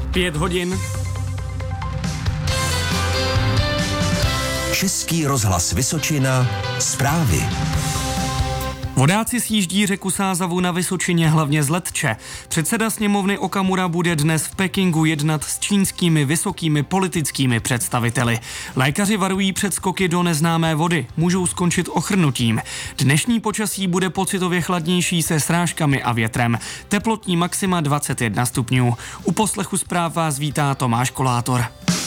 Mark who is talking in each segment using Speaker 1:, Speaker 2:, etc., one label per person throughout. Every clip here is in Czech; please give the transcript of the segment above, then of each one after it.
Speaker 1: 5 hodin.
Speaker 2: Český rozhlas Vysočina, zprávy.
Speaker 1: Vodáci sjíždí řeku Sázavu na Vysočině hlavně z Letče. Předseda sněmovny Okamura bude dnes v Pekingu jednat s čínskými vysokými politickými představiteli. Lékaři varují před skoky do neznámé vody. Můžou skončit ochrnutím. Dnešní počasí bude pocitově chladnější se srážkami a větrem. Teplotní maxima 21 stupňů. U poslechu zpráv vás vítá Tomáš Kolátor.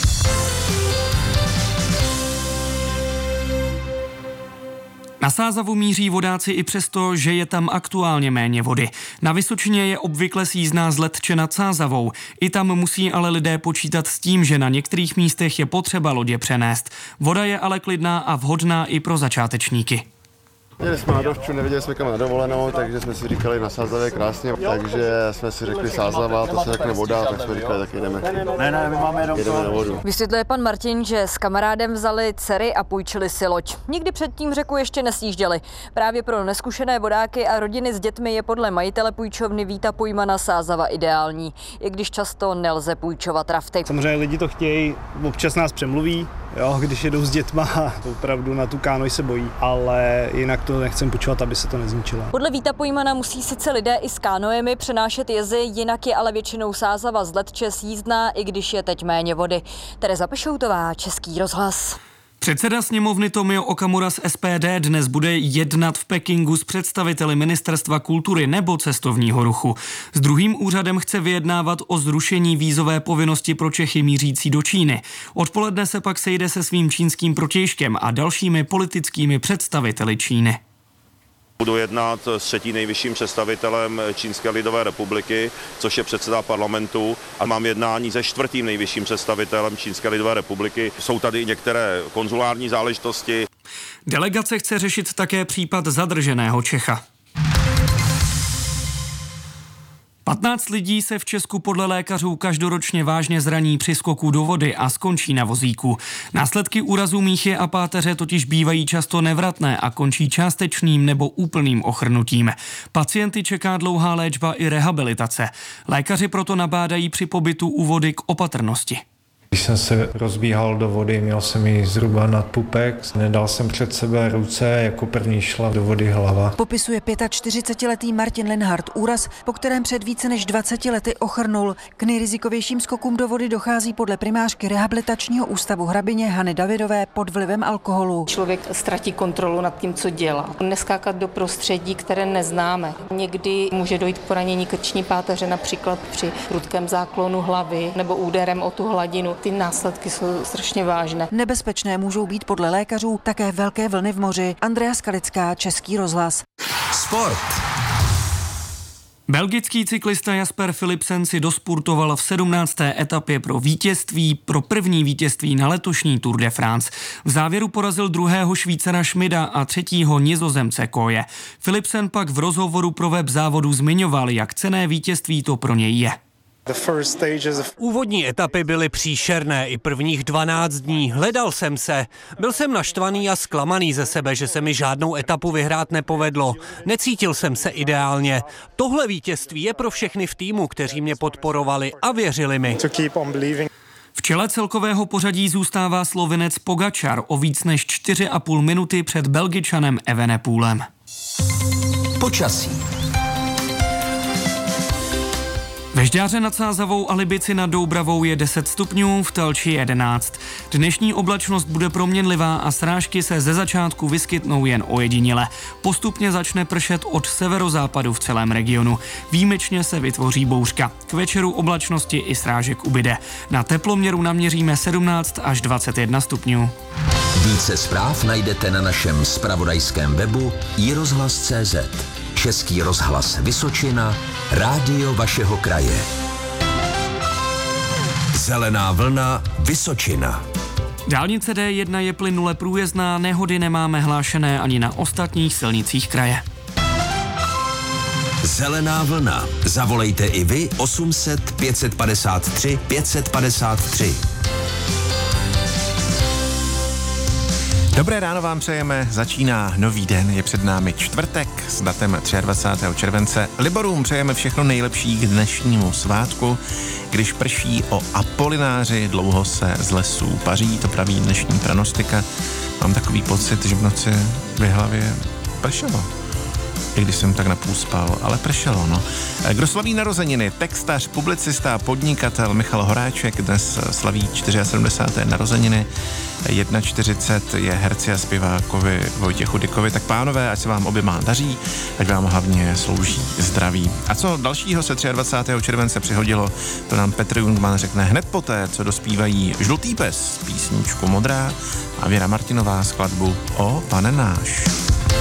Speaker 1: Na Sázavu míří vodáci i přesto, že je tam aktuálně méně vody. Na Vysočině je obvykle sjízdná z Letče nad Sázavou. I tam musí ale lidé počítat s tím, že na některých místech je potřeba lodě přenést. Voda je ale klidná a vhodná i pro začátečníky.
Speaker 3: Jeli jsme na dovču, neviděli jsme kam na dovolenou, takže jsme si říkali na Sázavě krásně, takže jsme si řekli Sázava, to se řekne voda, tak jsme říkali, tak jedeme na vodu.
Speaker 4: Vysvětluje pan Martin, že s kamarádem vzali dcery a půjčili si loď. Nikdy předtím řeku ještě nesjížděli. Právě pro neskušené vodáky a rodiny s dětmi je podle majitele půjčovny Víta Pojmana Sázava ideální, i když často nelze půjčovat rafty.
Speaker 5: Samozřejmě lidi to chtějí, občas nás přemluví, jo, když jedou s dětma, opravdu na tu kánoj se bojí, ale jinak to nechcem půjčovat, aby se to nezničilo.
Speaker 4: Podle Víta Pojmana musí sice lidé i s kánojemi přenášet jezy, jinak je ale většinou Sázava z Letče sjízdná, i když je teď méně vody. Tereza Pešoutová, Český rozhlas.
Speaker 1: Předseda sněmovny Tomio Okamura z SPD dnes bude jednat v Pekingu s představiteli Ministerstva kultury nebo cestovního ruchu. S druhým úřadem chce vyjednávat o zrušení vízové povinnosti pro Čechy mířící do Číny. Odpoledne se pak sejde se svým čínským protějškem a dalšími politickými představiteli Číny.
Speaker 6: Budu jednat s třetím nejvyšším představitelem Čínské lidové republiky, což je předseda parlamentu, a mám jednání se čtvrtým nejvyšším představitelem Čínské lidové republiky. Jsou tady i některé konzulární záležitosti.
Speaker 1: Delegace chce řešit také případ zadrženého Čecha. 15 lidí se v Česku podle lékařů každoročně vážně zraní při skoku do vody a skončí na vozíku. Následky úrazů míchy a páteře totiž bývají často nevratné a končí částečným nebo úplným ochrnutím. Pacienty čeká dlouhá léčba i rehabilitace. Lékaři proto nabádají při pobytu u vody k opatrnosti.
Speaker 7: Když jsem se rozbíhal do vody, měl jsem ji zhruba nad pupek, nedal jsem před sebe ruce, jako první šla do vody hlava.
Speaker 8: Popisuje 45letý Martin Linhart úraz, po kterém před více než 20 lety ochrnul. K nejrizikovějším skokům do vody dochází podle primářky rehabilitačního ústavu Hrabině Hany Davidové pod vlivem alkoholu.
Speaker 9: Člověk ztratí kontrolu nad tím, co dělá. Neskákat do prostředí, které neznáme. Někdy může dojít k poranění krční páteře, například při prudkém záklonu hlavy nebo úderem o tu hladinu. Ty následky jsou strašně vážné.
Speaker 8: Nebezpečné můžou být podle lékařů také velké vlny v moři. Andrea Skalická, Český rozhlas.
Speaker 2: Sport.
Speaker 1: Belgický cyklista Jasper Philipsen si dospurtoval v 17. etapě pro první vítězství na letošní Tour de France. V závěru porazil druhého Švýcara Schmida a třetího Nizozemce Koje. Philipsen pak v rozhovoru pro web závodu zmiňoval, jak cenné vítězství to pro něj je.
Speaker 10: Úvodní etapy byly příšerné i prvních 12 dní. Hledal jsem se. Byl jsem naštvaný a zklamaný ze sebe, že se mi žádnou etapu vyhrát nepovedlo. Necítil jsem se ideálně. Tohle vítězství je pro všechny v týmu, kteří mě podporovali a věřili mi.
Speaker 1: V čele celkového pořadí zůstává Slovinec Pogačar o víc než 4,5 minuty před Belgičanem Evenepoelem.
Speaker 2: Počasí.
Speaker 1: Ve Žďáře nad Sázavou a Libici nad Doubravou je 10 stupňů, v Telči 11. Dnešní oblačnost bude proměnlivá a srážky se ze začátku vyskytnou jen ojediněle. Postupně začne pršet od severozápadu v celém regionu. Výjimečně se vytvoří bouřka. K večeru oblačnosti i srážek ubyde. Na teploměru naměříme 17 až 21 stupňů.
Speaker 2: Více zpráv najdete na našem zpravodajském webu iRozhlas.cz. Český rozhlas Vysočina, rádio vašeho kraje. Zelená vlna Vysočina.
Speaker 1: Dálnice D1 je plynule průjezdná, nehody nemáme hlášené ani na ostatních silnicích kraje.
Speaker 2: Zelená vlna. Zavolejte i vy 800 553 553.
Speaker 11: Dobré ráno vám přejeme, začíná nový den, je před námi čtvrtek s datem 23. července. Liborům přejeme všechno nejlepší k dnešnímu svátku. Když prší o Apolináři, dlouho se z lesů paří, to praví dnešní pranostika. Mám takový pocit, že v noci v hlavě pršelo. I když jsem tak napůl spal, ale pršelo, no. Kdo slaví narozeniny? Textař, publicista, podnikatel Michal Horáček dnes slaví 74. narozeniny. 41 je herci a zpěvákovi Vojtěchu Dykovi. Tak pánové, ať se vám oběma daří, ať vám hlavně slouží zdraví. A co dalšího se 23. července přihodilo, to nám Petr Jungmann řekne hned poté, co dospívají Žlutý pes, písničku Modrá a Věra Martinová skladbu O pane náš.